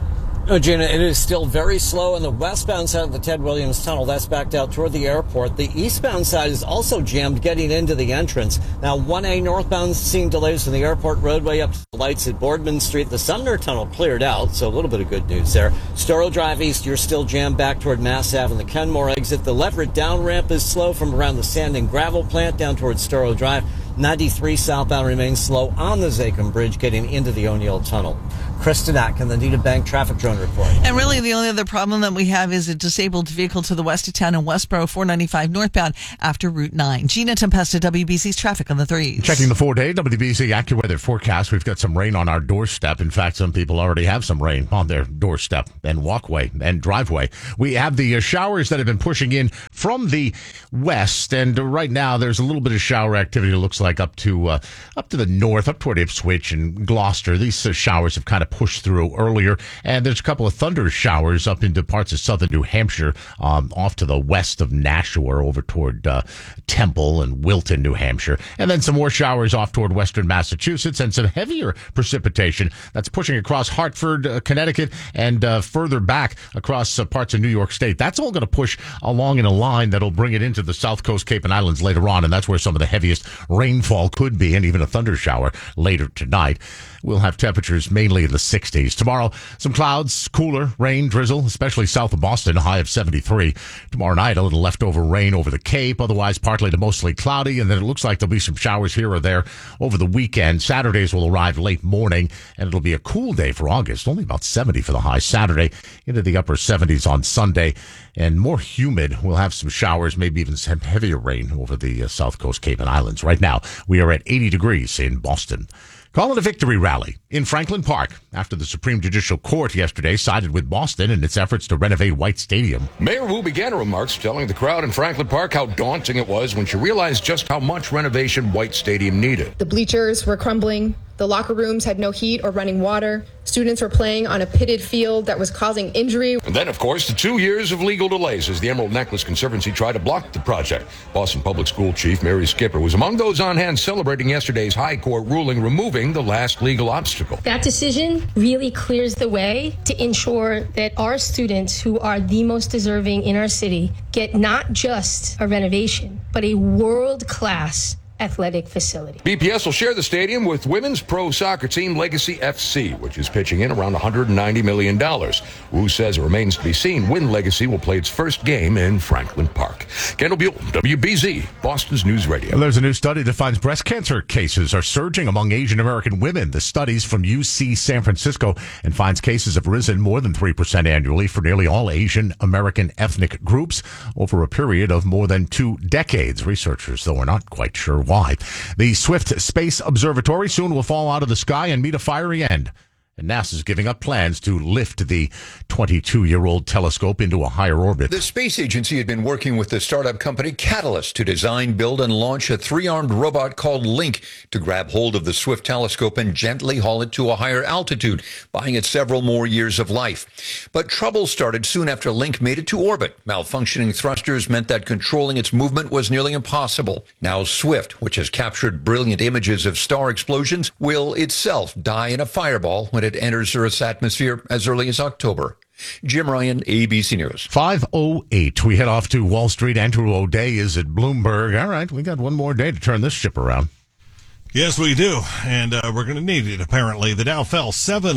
Oh, Gina, it is still very slow on the westbound side of the Ted Williams Tunnel. That's backed out toward the airport. The eastbound side is also jammed getting into the entrance. Now, 1A northbound seeing delays from the airport roadway up to the lights at Boardman Street. The Sumner Tunnel cleared out, so a little bit of good news there. Storrow Drive East, you're still jammed back toward Mass Ave and the Kenmore exit. The Leverett down ramp is slow from around the sand and gravel plant down towards Storrow Drive. 93 southbound remains slow on the Zachem Bridge getting into the O'Neill Tunnel. Kristen Atkin, the Nita Bank traffic drone report. And really the only other problem that we have is a disabled vehicle to the west of town in Westboro, 495 northbound after Route 9. Gina Tempesta, WBC's traffic on the 3s. Checking the 4-day WBC AccuWeather forecast. We've got some rain on our doorstep. In fact, some people already have some rain on their doorstep and walkway and driveway. We have the showers that have been pushing in from the west, and right now there's a little bit of shower activity. It looks like up to the north, up toward Ipswich and Gloucester. These showers have kind of pushed through earlier, and there's a couple of thunder showers up into parts of southern New Hampshire, off to the west of Nashua, over toward Temple and Wilton, New Hampshire, and then some more showers off toward western Massachusetts, and some heavier precipitation that's pushing across Hartford, Connecticut, and further back across parts of New York State. That's all going to push along in a line that'll bring it into the South Coast, Cape and Islands later on, and that's where some of the heaviest rainfall could be, and even a thunder shower later tonight. We'll have temperatures mainly in the 60s. Tomorrow, some clouds, cooler, rain, drizzle, especially south of Boston, a high of 73. Tomorrow night, a little leftover rain over the Cape, otherwise partly to mostly cloudy, and then it looks like there'll be some showers here or there over the weekend. Saturdays will arrive late morning, and it'll be a cool day for August, only about 70 for the high Saturday, into the upper 70s on Sunday, and more humid. We'll have some showers, maybe even some heavier rain over the South Coast, Cape and Islands. Right now, we are at 80 degrees in Boston. Call it a victory rally in Franklin Park after the Supreme Judicial Court yesterday sided with Boston in its efforts to renovate White Stadium. Mayor Wu began her remarks telling the crowd in Franklin Park how daunting it was when she realized just how much renovation White Stadium needed. The bleachers were crumbling. The locker rooms had no heat or running water. Students were playing on a pitted field that was causing injury. And then, of course, the 2 years of legal delays as the Emerald Necklace Conservancy tried to block the project. Boston Public School Chief Mary Skipper was among those on hand celebrating yesterday's high court ruling removing the last legal obstacle. That decision really clears the way to ensure that our students, who are the most deserving in our city, get not just a renovation, but a world-class athletic facility. BPS will share the stadium with women's pro soccer team Legacy FC, which is pitching in around $190 million. Wu says it remains to be seen when Legacy will play its first game in Franklin Park. Kendall Buell, WBZ, Boston's News Radio. Well, there's a new study that finds breast cancer cases are surging among Asian American women. The study's from UC San Francisco and finds cases have risen more than 3% annually for nearly all Asian American ethnic groups over a period of more than 2 decades. Researchers, though, are not quite sure why. The Swift Space Observatory soon will fall out of the sky and meet a fiery end. And NASA's giving up plans to lift the 22-year-old telescope into a higher orbit. The space agency had been working with the startup company Catalyst to design, build, and launch a 3-armed robot called Link to grab hold of the Swift telescope and gently haul it to a higher altitude, buying it several more years of life. But trouble started soon after Link made it to orbit. Malfunctioning thrusters meant that controlling its movement was nearly impossible. Now Swift, which has captured brilliant images of star explosions, will itself die in a fireball when it enters Earth's atmosphere as early as October. Jim Ryan, ABC News. 5:08. We head off to Wall Street. Andrew O'Day is at Bloomberg. All right, we got one more day to turn this ship around. Yes, we do, and we're going to need it, apparently. The Dow fell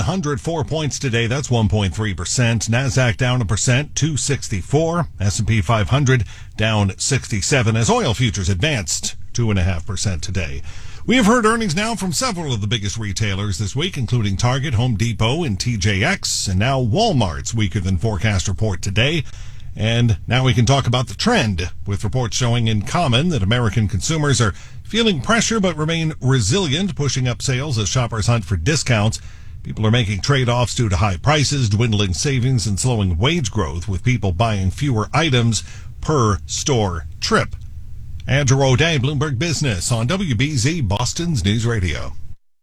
704 points today. That's 1.3%. NASDAQ down 1%, 264. S&P 500 down 67 as oil futures advanced 2.5% today. We have heard earnings now from several of the biggest retailers this week, including Target, Home Depot, and TJX, and now Walmart's weaker than forecast report today. And now we can talk about the trend, with reports showing in common that American consumers are feeling pressure but remain resilient, pushing up sales as shoppers hunt for discounts. People are making trade-offs due to high prices, dwindling savings, and slowing wage growth, with people buying fewer items per store trip. Andrew O'Day, Bloomberg Business on WBZ, Boston's News Radio.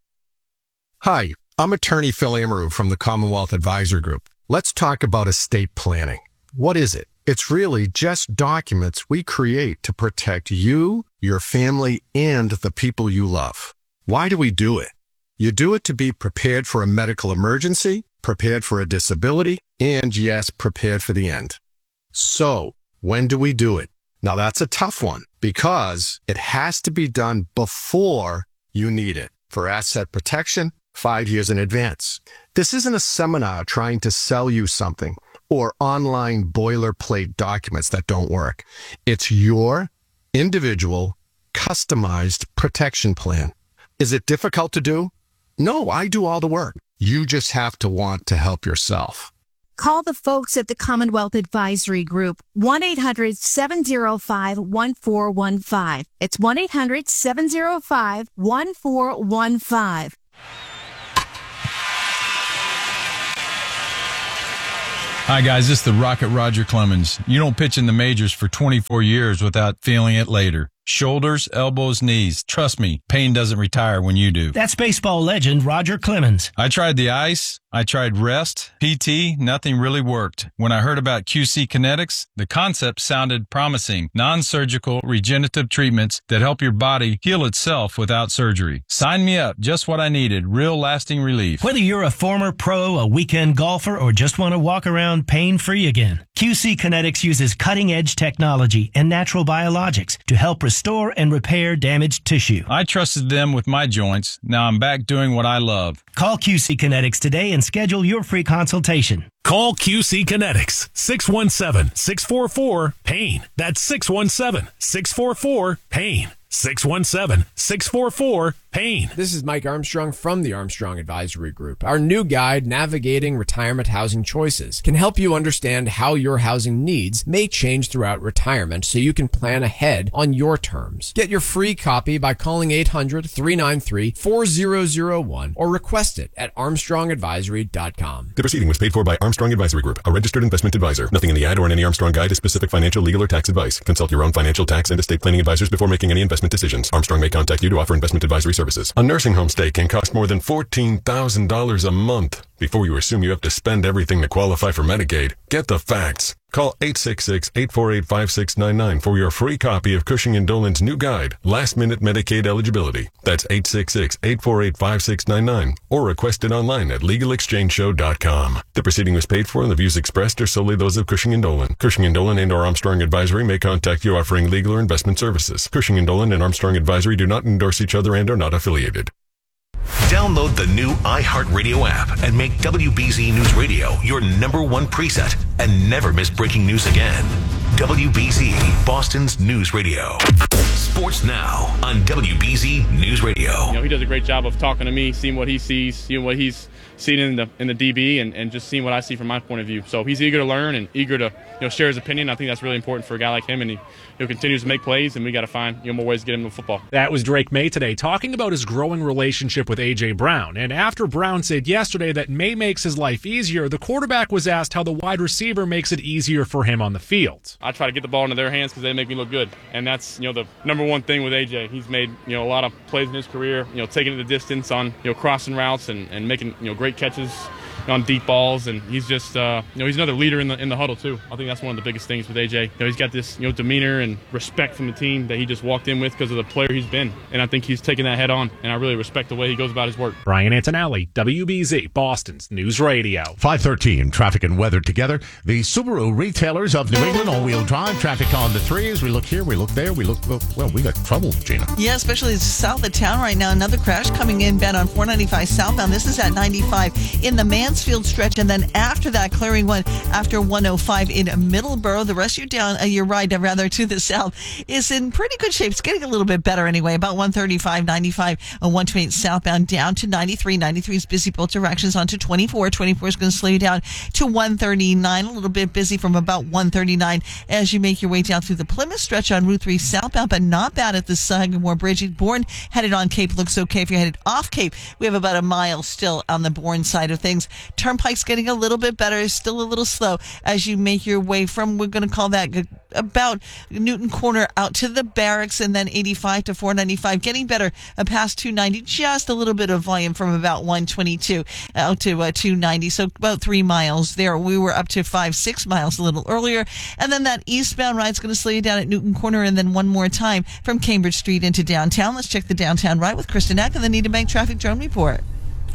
Hi, I'm attorney Phil Amaru from the Commonwealth Advisor Group. Let's talk about estate planning. What is it? It's really just documents we create to protect you, your family, and the people you love. Why do we do it? You do it to be prepared for a medical emergency, prepared for a disability, and yes, prepared for the end. So, when do we do it? Now that's a tough one because it has to be done before you need it. For asset protection, 5 years in advance. This isn't a seminar trying to sell you something or online boilerplate documents that don't work. It's your individual, customized protection plan. Is it difficult to do? No, I do all the work. You just have to want to help yourself. Call the folks at the Commonwealth Advisory Group, 1-800-705-1415. It's 1-800-705-1415. Hi, guys. This is the Rocket Roger Clemens. You don't pitch in the majors for 24 years without feeling it later. Shoulders, elbows, knees. Trust me, pain doesn't retire when you do. That's baseball legend Roger Clemens. I tried the ice. I tried rest, PT, nothing really worked. When I heard about QC Kinetics, the concept sounded promising. Non-surgical regenerative treatments that help your body heal itself without surgery. Sign me up. Just what I needed. Real lasting relief. Whether you're a former pro, a weekend golfer, or just want to walk around pain-free again, QC Kinetics uses cutting-edge technology and natural biologics to help restore and repair damaged tissue. I trusted them with my joints. Now I'm back doing what I love. Call QC Kinetics today and schedule your free consultation. Call QC Kinetics, 617-644-PAIN. That's 617-644-PAIN. 617-644-PAIN. This is Mike Armstrong from the Armstrong Advisory Group. Our new guide, Navigating Retirement Housing Choices, can help you understand how your housing needs may change throughout retirement so you can plan ahead on your terms. Get your free copy by calling 800-393-4001 or request it at armstrongadvisory.com. The proceeding was paid for by Armstrong Advisory Group, a registered investment advisor. Nothing in the ad or in any Armstrong guide is specific financial, legal, or tax advice. Consult your own financial, tax, and estate planning advisors before making any investment decisions. Armstrong may contact you to offer investment advisory services. A nursing home stay can cost more than $14,000 a month. Before you assume you have to spend everything to qualify for Medicaid, get the facts. Call 866-848-5699 for your free copy of Cushing & Dolan's new guide, Last Minute Medicaid Eligibility. That's 866-848-5699 or request it online at LegalExchangeShow.com. The proceeding was paid for and the views expressed are solely those of Cushing & Dolan. Cushing & Dolan and or Armstrong Advisory may contact you offering legal or investment services. Cushing & Dolan and Armstrong Advisory do not endorse each other and are not affiliated. Download the new iHeartRadio app and make WBZ News Radio your #1 preset and never miss breaking news again. WBZ, Boston's news radio. Sports Now on WBZ News Radio. You know, he does a great job of talking to me, seeing what he sees, seeing what he's seen in the DB, and just seeing what I see from my point of view. So he's eager to learn and eager to share his opinion. I think that's really important for a guy like him, and he continues to make plays, and we got to find more ways to get him to football. That was Drake May today talking about his growing relationship with A.J. Brown. And after Brown said yesterday that May makes his life easier, the quarterback was asked how the wide receiver makes it easier for him on the field. I try to get the ball into their hands because they make me look good, and that's the #1 thing with A.J. He's made a lot of plays in his career, taking it the distance on crossing routes and making great catches on deep balls, and he's just he's another leader in the huddle too. I think that's one of the biggest things with AJ. He's got this demeanor and respect from the team that he just walked in with because of the player he's been, and I think he's taken that head on, and I really respect the way he goes about his work. Brian Antonelli, WBZ, Boston's News Radio. 5:13, traffic and weather together. The Subaru retailers of New England, all-wheel drive, traffic on the 3s. We look here, we look there, we look, well, we got trouble, Gina. Yeah, especially south of town right now. Another crash coming in, Ben, on 495 southbound. This is at 95 in the Mansfield stretch, and then after that, clearing one after 105 in Middleborough. The rest of your ride to the south is in pretty good shape. It's getting a little bit better anyway. About 135, 95, 128 southbound down to 93. 93 is busy both directions onto 24. 24 is going to slow you down to 139. A little bit busy from about 139 as you make your way down through the Plymouth stretch on Route 3 southbound, but not bad at the Sagamore Bridge. Bourne headed on Cape looks okay. If you're headed off Cape, we have about a mile still on the Bourne side of things. Turnpike's getting a little bit better, still a little slow as you make your way from, we're going to call that about Newton Corner out to the barracks, and then 85 to 495, getting better past 290, just a little bit of volume from about 122 out to 290, so about 3 miles there. We were up to 5-6 miles a little earlier, and then that eastbound ride's going to slow you down at Newton Corner, and then one more time from Cambridge Street into downtown. Let's check the downtown ride with Kristen Eck and the Needham Bank Traffic Drone Report.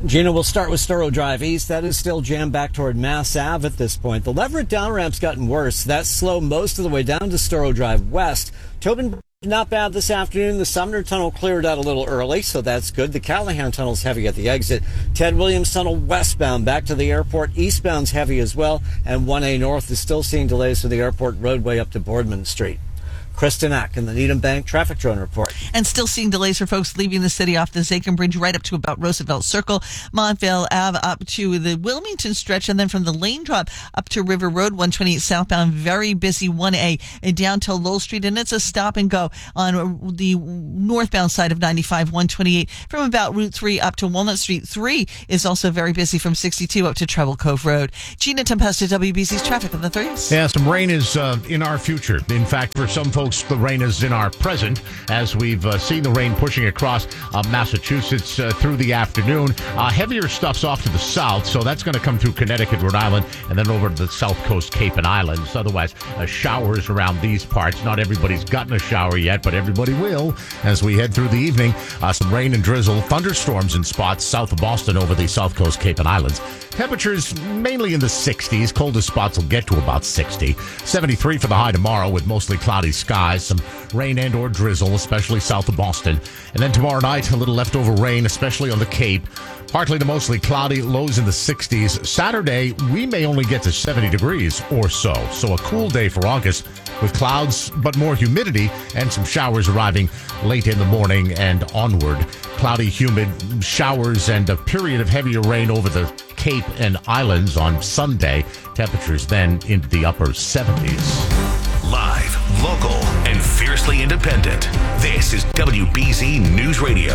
Gina, we'll start with Storrow Drive East. That is still jammed back toward Mass Ave at this point. The Leverett down ramp's gotten worse. That's slow most of the way down to Storrow Drive West. Tobin, not bad this afternoon. The Sumner Tunnel cleared out a little early, so that's good. The Callahan Tunnel's heavy at the exit. Ted Williams Tunnel westbound back to the airport. Eastbound's heavy as well. And 1A North is still seeing delays from the airport roadway up to Boardman Street. Kristen Ack in the Needham Bank Traffic Drone Report. And still seeing delays for folks leaving the city off the Zakin Bridge right up to about Roosevelt Circle, Montvale Ave up to the Wilmington stretch, and then from the lane drop up to River Road 128 southbound. Very busy 1A and down to Lowell Street, and it's a stop and go on the northbound side of 95 128 from about Route 3 up to Walnut Street. 3 is also very busy from 62 up to Treble Cove Road. Gina Tempesta, WBC's traffic on the 3s. Yeah, some rain is in our future. In fact, for some folks, the rain is in our present, as we've seen the rain pushing across Massachusetts through the afternoon. Heavier stuff's off to the south, so that's going to come through Connecticut, Rhode Island, and then over to the south coast, Cape and Islands. Otherwise, showers around these parts. Not everybody's gotten a shower yet, but everybody will as we head through the evening. Some rain and drizzle, thunderstorms in spots south of Boston over the south coast, Cape and Islands. Temperatures mainly in the 60s. Coldest spots will get to about 60. 73 for the high tomorrow with mostly cloudy skies. Some rain and or drizzle, especially south of Boston. And then tomorrow night, a little leftover rain, especially on the Cape. Partly to mostly cloudy, lows in the 60s. Saturday, we may only get to 70 degrees or so. So a cool day for August with clouds, but more humidity and some showers arriving late in the morning and onward. Cloudy, humid showers and a period of heavier rain over the Cape and Islands on Sunday. Temperatures then into the upper 70s. Live, local, and fiercely independent. This is WBZ News Radio.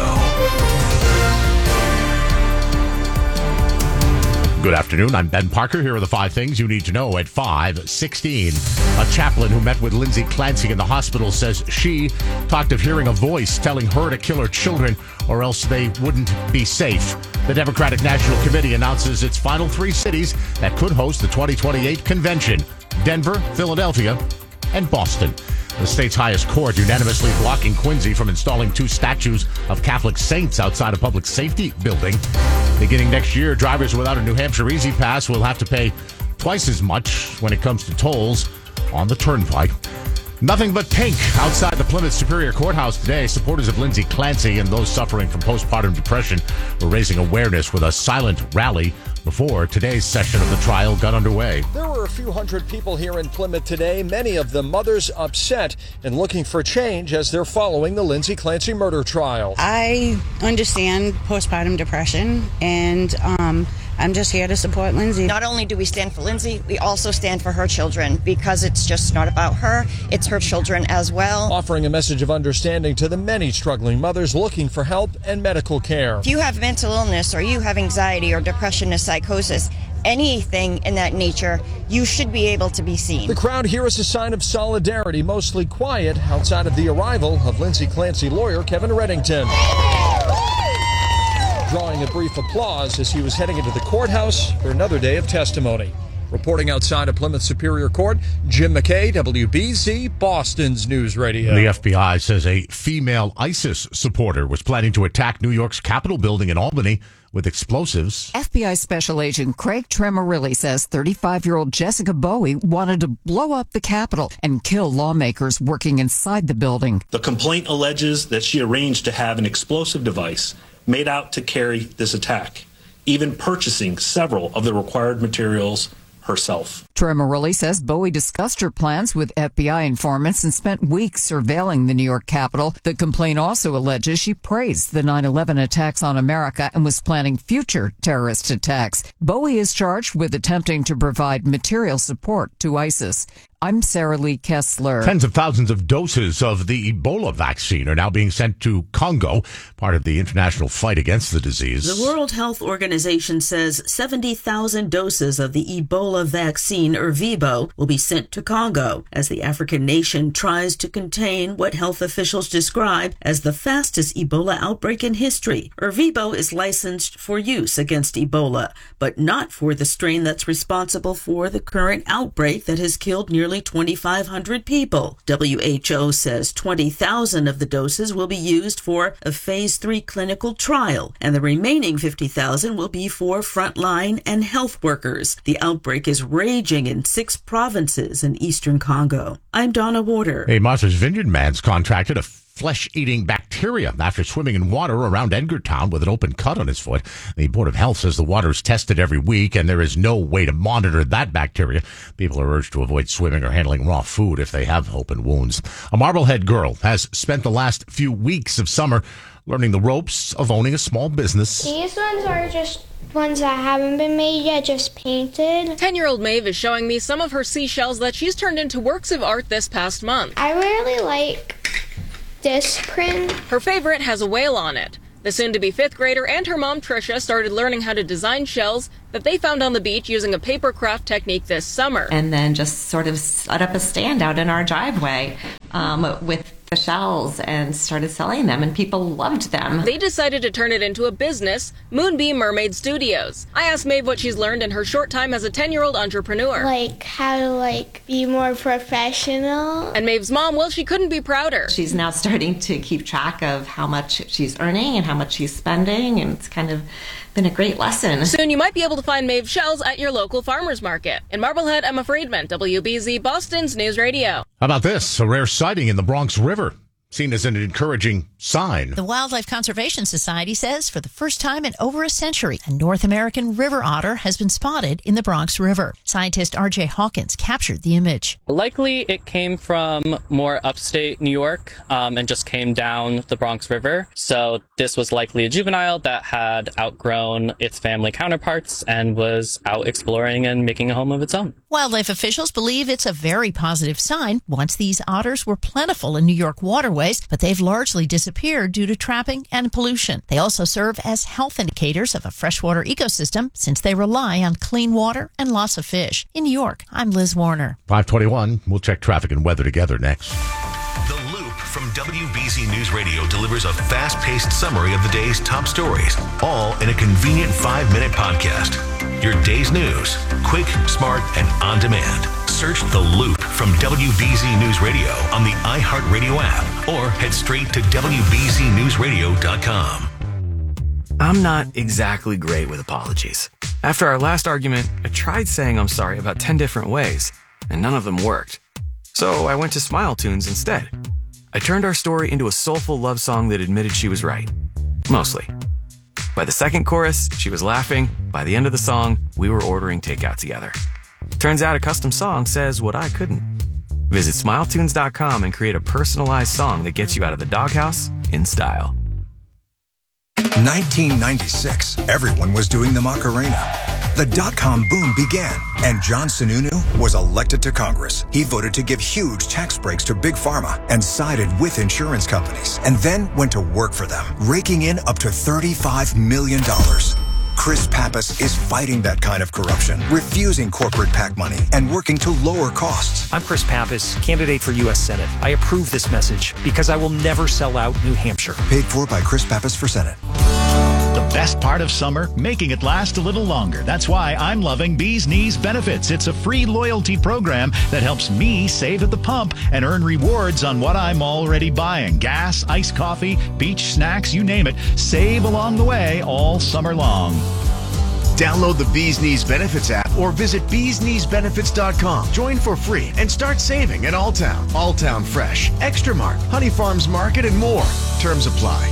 Good afternoon. I'm Ben Parker. Here are the 5 things you need to know at 5:16. A chaplain who met with Lindsay Clancy in the hospital says she talked of hearing a voice telling her to kill her children or else they wouldn't be safe. The Democratic National Committee announces its final 3 cities that could host the 2028 convention: Denver, Philadelphia, and Boston. The state's highest court unanimously blocking Quincy from installing 2 statues of Catholic saints outside a public safety building. Beginning next year, drivers without a New Hampshire Easy Pass will have to pay twice as much when it comes to tolls on the turnpike. Nothing but pink outside the Plymouth Superior Courthouse today. Supporters of Lindsay Clancy and those suffering from postpartum depression were raising awareness with a silent rally before today's session of the trial got underway. There were a few hundred people here in Plymouth today, many of them mothers upset and looking for change as they're following the Lindsay Clancy murder trial. I understand postpartum depression, and I'm just here to support Lindsay. Not only do we stand for Lindsay, we also stand for her children, because it's just not about her, it's her children as well. Offering a message of understanding to the many struggling mothers looking for help and medical care. If you have mental illness or you have anxiety or depression or psychosis, anything in that nature, you should be able to be seen. The crowd here is a sign of solidarity, mostly quiet outside of the arrival of Lindsay Clancy lawyer Kevin Reddington. Drawing a brief applause as he was heading into the courthouse for another day of testimony. Reporting outside of Plymouth Superior Court, Jim McKay, WBZ, Boston's News Radio. The FBI says a female ISIS supporter was planning to attack New York's Capitol building in Albany with explosives. FBI Special Agent Craig Tremorilli says 35-year-old Jessica Bowie wanted to blow up the Capitol and kill lawmakers working inside the building. The complaint alleges that she arranged to have an explosive device made out to carry this attack, even purchasing several of the required materials herself. Tremorilli says Bowie discussed her plans with FBI informants and spent weeks surveilling the New York Capitol. The complaint also alleges she praised the 9/11 attacks on America and was planning future terrorist attacks. Bowie is charged with attempting to provide material support to ISIS. I'm Sarah Lee Kessler. Tens of thousands of doses of the Ebola vaccine are now being sent to Congo, part of the international fight against the disease. The World Health Organization says 70,000 doses of the Ebola vaccine, Ervebo, will be sent to Congo as the African nation tries to contain what health officials describe as the fastest Ebola outbreak in history. Ervebo is licensed for use against Ebola, but not for the strain that's responsible for the current outbreak that has killed nearly nearly 2,500 people. WHO says 20,000 of the doses will be used for a phase 3 clinical trial, and the remaining 50,000 will be for frontline and health workers. The outbreak is raging in 6 provinces in eastern Congo. I'm Donna Warder. A Martha's Vineyard man's contracted a flesh-eating bacteria after swimming in water around Edgartown with an open cut on his foot. The Board of Health says the water is tested every week and there is no way to monitor that bacteria. People are urged to avoid swimming or handling raw food if they have open wounds. A Marblehead girl has spent the last few weeks of summer learning the ropes of owning a small business. These ones are just ones that haven't been made yet, just painted. 10-year-old Maeve is showing me some of her seashells that she's turned into works of art this past month. I really like this print. Her favorite has a whale on it. The soon-to-be 5th grader and her mom, Tricia, started learning how to design shells that they found on the beach using a paper craft technique this summer. And then just sort of set up a stand out in our driveway with the shells and started selling them, and people loved them. They decided to turn it into a business, Moonbeam Mermaid Studios. I asked Maeve what she's learned in her short time as a 10-year-old entrepreneur. Like how to be more professional. And Maeve's mom, well, she couldn't be prouder. She's now starting to keep track of how much she's earning and how much she's spending, and it's kind of been a great lesson. Soon you might be able to find Maeve shells at your local farmer's market. In Marblehead, Emma Friedman, WBZ Boston's News Radio. How about this? A rare sighting in the Bronx River, seen as an encouraging sign. The Wildlife Conservation Society says for the first time in over a century, a North American river otter has been spotted in the Bronx River. Scientist R.J. Hawkins captured the image. Likely it came from more upstate New York and just came down the Bronx River. So this was likely a juvenile that had outgrown its family counterparts and was out exploring and making a home of its own. Wildlife officials believe it's a very positive sign. Once these otters were plentiful in New York waterways, but they've largely disappeared due to trapping and pollution. They also serve as health indicators of a freshwater ecosystem since they rely on clean water and lots of fish. In New York, I'm Liz Warner. 5:21. We'll check traffic and weather together next. The Loop from WBZ News Radio delivers a fast-paced summary of the day's top stories, all in a convenient 5-minute podcast. Your day's news, quick, smart, and on demand. Search The Loop from WBZ News Radio on the iHeartRadio app or head straight to WBZNewsRadio.com. I'm not exactly great with apologies. After our last argument, I tried saying I'm sorry about 10 different ways, and none of them worked. So I went to Smile Tunes instead. I turned our story into a soulful love song that admitted she was right. Mostly. By the second chorus, she was laughing. By the end of the song, we were ordering takeout together. Turns out a custom song says what I couldn't. Visit SmileTunes.com and create a personalized song that gets you out of the doghouse in style. 1996, everyone was doing the Macarena. The dot-com boom began, and John Sununu was elected to Congress. He voted to give huge tax breaks to Big Pharma and sided with insurance companies, and then went to work for them, raking in up to $35 million. Chris Pappas is fighting that kind of corruption, refusing corporate PAC money, and working to lower costs. I'm Chris Pappas, candidate for U.S. Senate. I approve this message because I will never sell out New Hampshire. Paid for by Chris Pappas for Senate. The best part of summer, making it last a little longer. That's why I'm loving Bee's Knees Benefits. It's a free loyalty program that helps me save at the pump and earn rewards on what I'm already buying. Gas, iced coffee, beach snacks, you name it. Save along the way all summer long. Download the Bee's Knees Benefits app or visit beeskneesbenefits.com. Join for free and start saving at Alltown, Alltown Fresh, Extra Mart, Honey Farms Market, and more. Terms apply.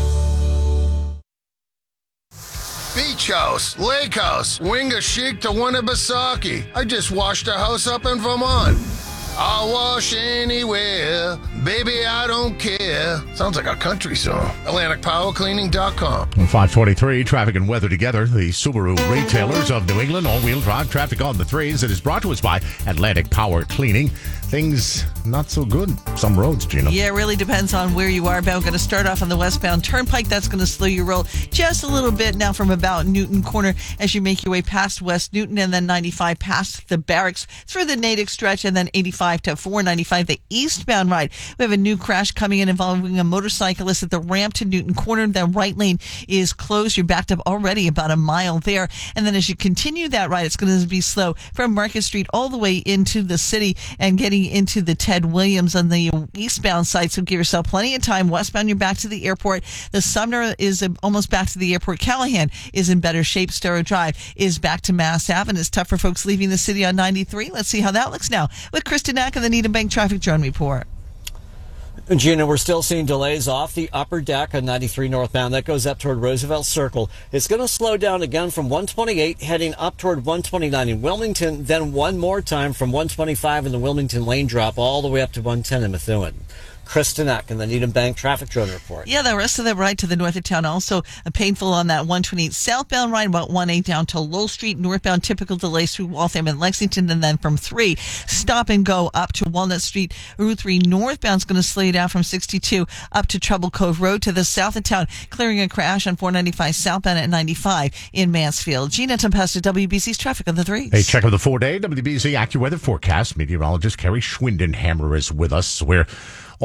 Beach house, lake house, Wingachic to Winnipesaukee. I just washed a house up in Vermont. I'll wash anywhere, baby, I don't care. Sounds like a country song. AtlanticPowerCleaning.com. 5:23, traffic and weather together. The Subaru retailers of New England, all-wheel drive traffic on the threes. It is brought to us by Atlantic Power Cleaning. Things not so good. Some roads, Gina. Yeah, it really depends on where you are. But we're going to start off on the westbound Turnpike. That's going to slow your roll just a little bit now from about Newton Corner as you make your way past West Newton, and then 95 past the Barracks through the Natick stretch, and then 85 to 495, the eastbound ride. We have a new crash coming in involving a motorcyclist at the ramp to Newton Corner. The right lane is closed. You're backed up already about a mile there. And then as you continue that ride, it's going to be slow from Market Street all the way into the city and getting into the Ted Williams on the eastbound side. So give yourself plenty of time. Westbound, you're back to the airport. The Sumner is almost back to the airport. Callahan is in better shape. Storrow Drive is back to Mass Ave, and it's tough for folks leaving the city on 93. Let's see how that looks now with Kristen Nack and the Needham Bank Traffic Drone Report. Gina, we're still seeing delays off the upper deck on 93 northbound. That goes up toward Roosevelt Circle. It's going to slow down again from 128 heading up toward 129 in Wilmington, then one more time from 125 in the Wilmington lane drop all the way up to 110 in Methuen. Kristen Eck and the Needham Bank Traffic Drone Report. Yeah, the rest of the ride to the north of town also painful on that 128 southbound ride, about 1A down to Lowell Street. Northbound, typical delays through Waltham and Lexington, and then from 3, stop and go up to Walnut Street. Route 3 northbound is going to slow you down from 62 up to Trouble Cove Road to the south of town, clearing a crash on 495 southbound at 95 in Mansfield. Gina Tempesta, WBC's Traffic on the 3s. A check of the 4-day WBC AccuWeather forecast. Meteorologist Kerry Schwindenhammer is with us. We're